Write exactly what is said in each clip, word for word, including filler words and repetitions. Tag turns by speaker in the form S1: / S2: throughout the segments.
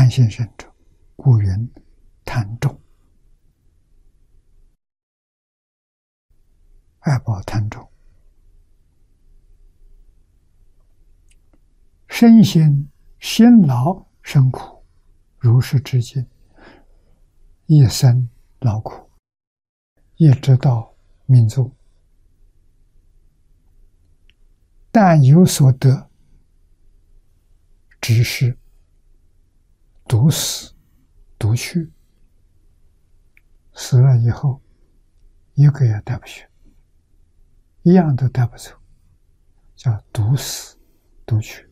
S1: 贪心生者，故云贪重。爱报贪重，身心辛劳生苦，如是之境，一生劳苦，一直到命终。但有所得，只是独死独去，死了以后一个也带不去，一样都带不走，叫独死独去。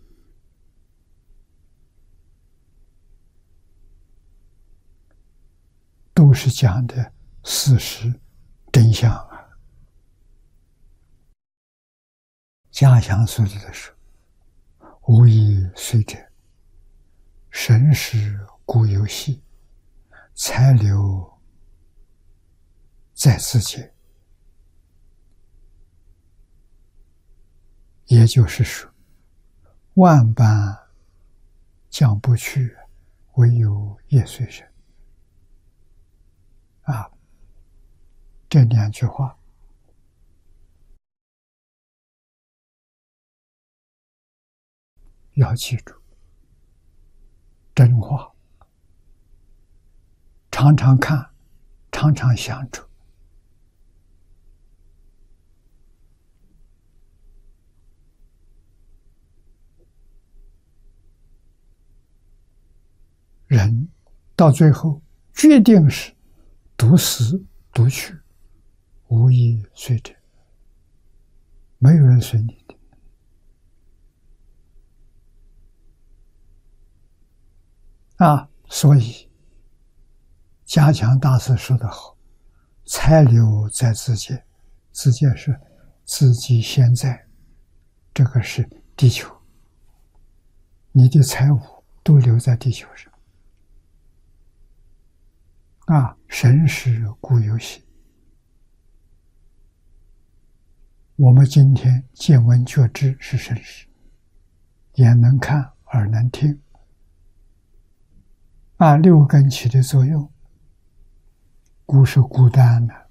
S1: 都是讲的事实真相啊。家详说的是，无以遂者，神识故有系，财流在自界。也就是说，万般将不去，唯有业随身。啊，这两句话要记住，真话，常常看，常常想着。人到最后决定是独死独去，无以随者，没有人随你的。啊，所以加强大师说得好，财流在自界，自界是自己现在，这个是地球，你的财物都留在地球上。啊，神识故有系。我们今天见闻觉知是神识，眼能看，耳能听，啊，六根起的作用，孤是孤单的，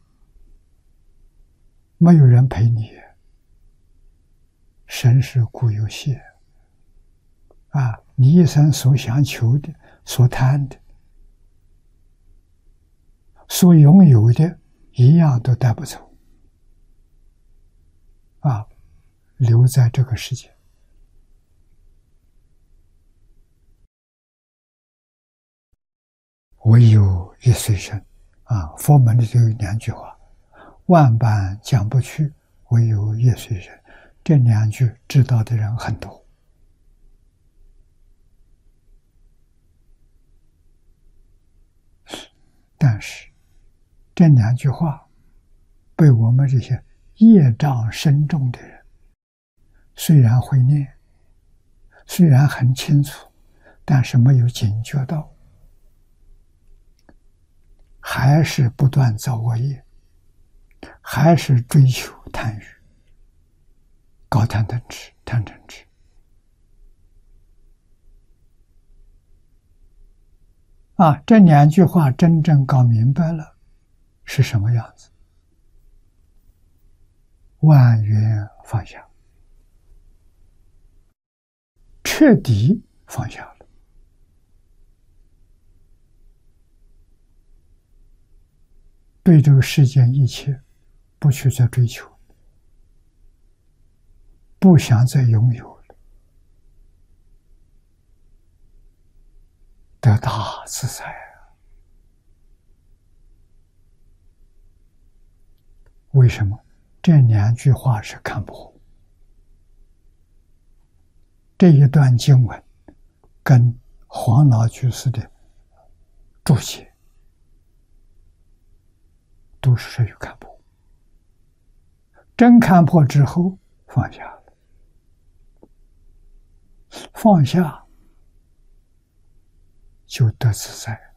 S1: 没有人陪你。神识故有系。啊，你一生所想求的，所贪的，所拥有的，一样都带不走，啊，留在这个世界。唯有一随身。啊，佛门里头有两句话：万般将不去，唯有一随身。这两句知道的人很多。但是这两句话被我们这些业障深重的人，虽然会念，虽然很清楚，但是没有警觉到，还是不断造恶业，还是追求贪欲，高贪嗔痴，贪嗔痴。啊，这两句话真正搞明白了是什么样子？万缘放下，彻底放下了。对这个世间一切不去再追求，不想再拥有了，得大自在啊！为什么？这两句话是看破。这一段经文跟黄老居士的注解都是属于看破。真看破之后，放下了，放下就得自在，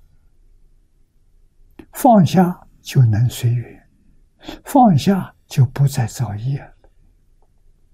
S1: 放下就能随缘，放下就不再造业了。